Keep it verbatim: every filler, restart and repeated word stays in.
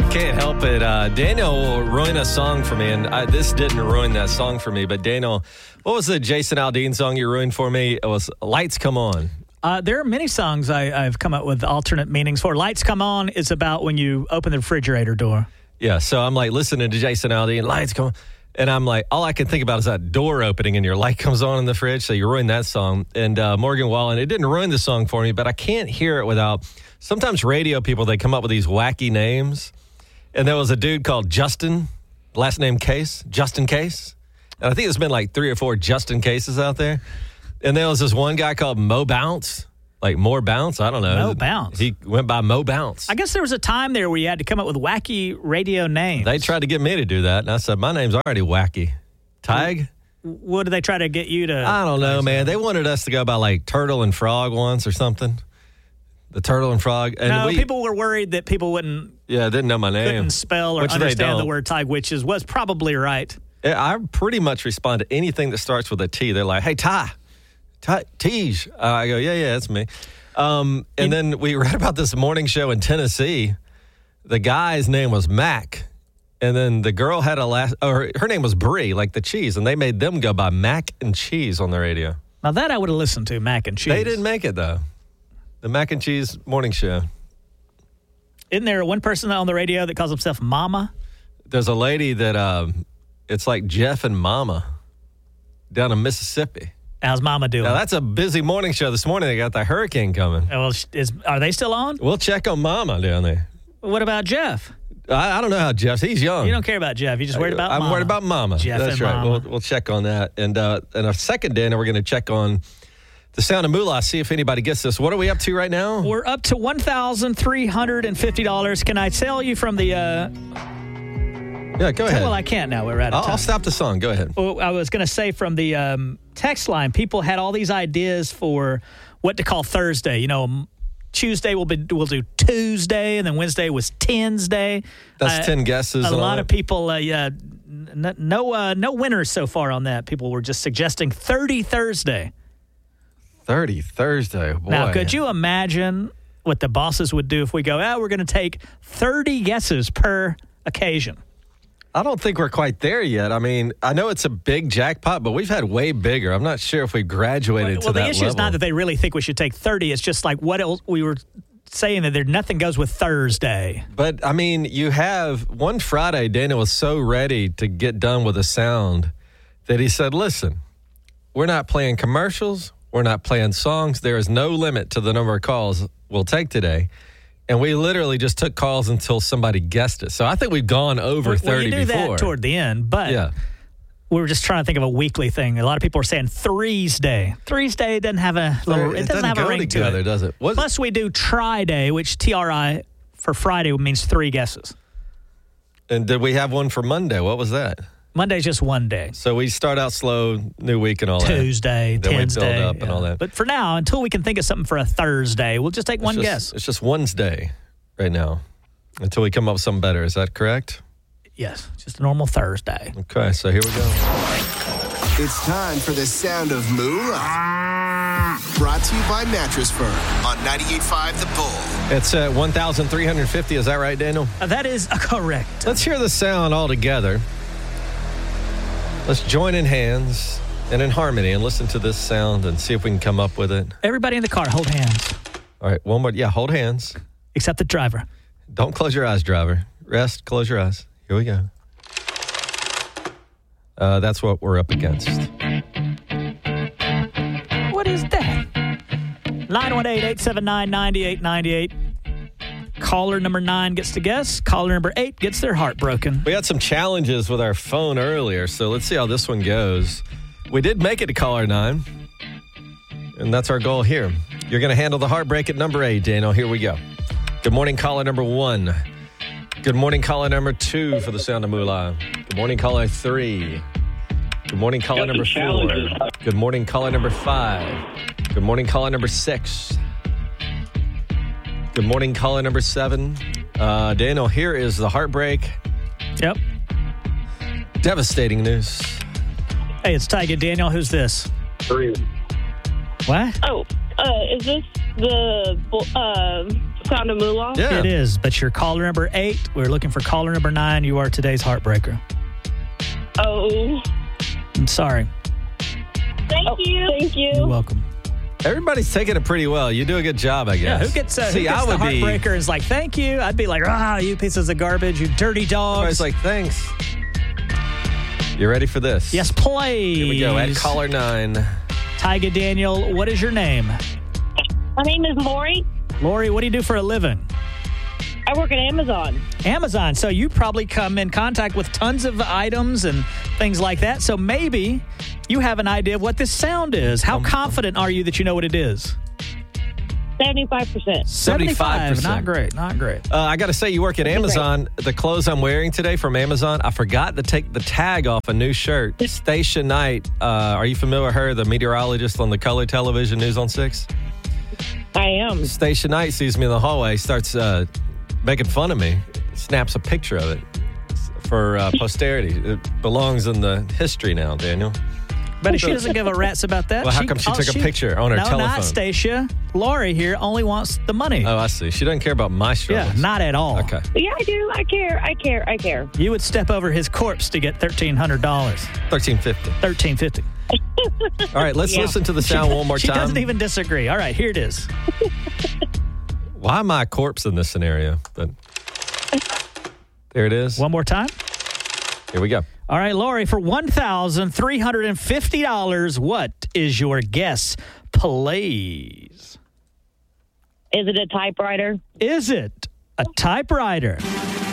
Can't help it. Uh, Daniel ruined a song for me, and I, this didn't ruin that song for me. But Daniel, what was the Jason Aldean song you ruined for me? It was Lights Come On. Uh, there are many songs I, I've come up with alternate meanings for. Lights Come On is about when you open the refrigerator door. Yeah, so I'm like listening to Jason Aldean, Lights Come On. And I'm like, all I can think about is that door opening and your light comes on in the fridge. So you ruined that song. And uh, Morgan Wallen, it didn't ruin the song for me, but I can't hear it without. Sometimes radio people, they come up with these wacky names. And there was a dude called Justin, last name Case, Justin Case. And I think there's been like three or four Justin Cases out there. And there was this one guy called Mo Bounce, like More Bounce. I don't know. Mo Bounce. He went by Mo Bounce. I guess there was a time there where you had to come up with wacky radio names. They tried to get me to do that. And I said, my name's already wacky. Tig? What did they try to get you to? I don't know, man. They wanted us to go by like Turtle and Frog once or something. The Turtle and Frog. And no, we, people were worried that people wouldn't. Yeah, didn't know my name. Couldn't spell or Which understand the word Tig, which is was probably right. I pretty much respond to anything that starts with a T. They're like, hey, Ty, Ty, Tej. Uh, I go, yeah, yeah, that's me. Um, and you, then we read about this morning show in Tennessee. The guy's name was Mac. And then the girl had a last, or her name was Brie, like the cheese. And they made them go by Mac and Cheese on the radio. Now that I would have listened to, Mac and Cheese. They didn't make it, though. The Mac and Cheese morning show. Isn't there one person on the radio that calls himself Mama? There's a lady that, um, it's like Jeff and Mama down in Mississippi. How's Mama doing? Now, that's a busy morning show. This morning, they got the hurricane coming. Well, is, are they still on? We'll check on Mama down there. What about Jeff? I, I don't know how Jeff's. He's young. You don't care about Jeff. You're just worried about I'm Mama. worried about Mama. Jeff That's and right. Mama. We'll, we'll check on that. And uh, in a second, Dan, we're going to check on the Sound of Moolah, see if anybody gets this. What are we up to right now? We're up to one thousand three hundred fifty dollars. Can I tell you from the... Uh, yeah, go ahead. Well, I can't now. We're out of I'll, time. I'll stop the song. Go ahead. Well, I was going to say from the um, text line, people had all these ideas for what to call Thursday. You know, Tuesday we'll, be, we'll do Tuesday, and then Wednesday was Tens Day. That's uh, ten guesses. A and lot all of people, uh, yeah, n- no uh, no winners so far on that. People were just suggesting thirty Thursday. thirty Thursday. Boy. Now, could you imagine what the bosses would do if we go, oh, we're going to take thirty guesses per occasion? I don't think we're quite there yet. I mean, I know it's a big jackpot, but we've had way bigger. I'm not sure if we graduated well, to well, that level. Well, the issue is not that they really think we should take thirty. It's just like what else we were saying that there nothing goes with Thursday. But, I mean, you have one Friday, Daniel was so ready to get done with a sound that he said, listen, we're not playing commercials. We're not playing songs. There is no limit to the number of calls we'll take today. And we literally just took calls until somebody guessed it. So I think we've gone over well, thirty well, you do before. That toward the end, but yeah. we were just trying to think of a weekly thing. A lot of people are saying Threes Day. Threes Day doesn't have a little, it, it doesn't, doesn't have go a ring together, to it, does it? What's Plus, it? we do Try Day, which T R I for Friday means three guesses. And did we have one for Monday? What was that? Monday's just one day. So we start out slow, new week and all that. Tuesday, then Wednesday. we build up yeah. and all that. But for now, until we can think of something for a Thursday, we'll just take it's one just, guess. It's just Wednesday right now until we come up with something better. Is that correct? Yes, just a normal Thursday. Okay, so here we go. It's time for the Sound of Moolah. Brought to you by Mattress Firm on ninety-eight point five The Bull. It's uh, one thousand three hundred fifty. Is that right, Daniel? Uh, that is uh, correct. Let's hear the sound all together. Let's join in hands and in harmony and listen to this sound and see if we can come up with it. Everybody in the car, hold hands. All right, one more. Yeah, hold hands. Except the driver. Don't close your eyes, driver. Rest, close your eyes. Here we go. Uh, that's what we're up against. What is that? nine one eight, eight seven nine, nine eight nine eight. Caller number nine gets to guess. Caller number eight gets their heart broken. We had some challenges with our phone earlier, so let's see how this one goes. We did make it to caller nine, and that's our goal here. You're going to handle the heartbreak at number eight, Daniel. Here we go. Good morning, caller number one. Good morning, caller number two for the Sound of Moolah. Good morning, caller three. Good morning, caller number four. Good morning, caller number five. Good morning, caller number six. Good morning, caller number seven. Uh, Daniel, here is the heartbreak. Yep. Devastating news. Hey, it's Tyga. Daniel, who's this? Three. What? Oh, uh, is this the uh, Sound of Moolah? Yeah. It is, but you're caller number eight. We're looking for caller number nine. You are today's heartbreaker. Oh. I'm sorry. Thank oh, you. Thank you. You're welcome. Everybody's taking it pretty well. You do a good job, I guess. Yeah, who gets, uh, See, who gets I would the heartbreaker be, is like, thank you. I'd be like, ah, you pieces of garbage, you dirty dogs. Everybody's like, thanks. You ready for this? Yes, please. Here we go. At caller nine. Tyga Daniel, what is your name? My name is Lori. Lori, what do you do for a living? I work at Amazon. Amazon. So you probably come in contact with tons of items and things like that. So maybe you have an idea of what this sound is. How confident are you that you know what it is? seventy-five percent. seventy-five percent. Not great. Not great. Uh, I got to say, you work at Amazon. The clothes I'm wearing today from Amazon, I forgot to take the tag off a new shirt. Stacia Knight, uh, are you familiar with her, the meteorologist on the color television News on six? I am. Stacia Knight sees me in the hallway, starts uh, making fun of me, snaps a picture of it for uh, posterity. It belongs in the history now, Daniel. But she doesn't give a rat's about that. Well, how come she oh, took a picture on her no, telephone? No, not Stacia. Lori here only wants the money. Oh, I see. She doesn't care about my struggles. Yeah, not at all. Okay. Yeah, I do. I care. I care. I care. You would step over his corpse to get thirteen hundred dollars. thirteen fifty. thirteen fifty. All right, let's Yeah. listen to the sound one more she time. She doesn't even disagree. All right, here it is. Why am I a corpse in this scenario? But there it is. One more time. Here we go. All right, Lori, for one thousand three hundred fifty dollars, what is your guess, please? Is it a typewriter? Is it a typewriter?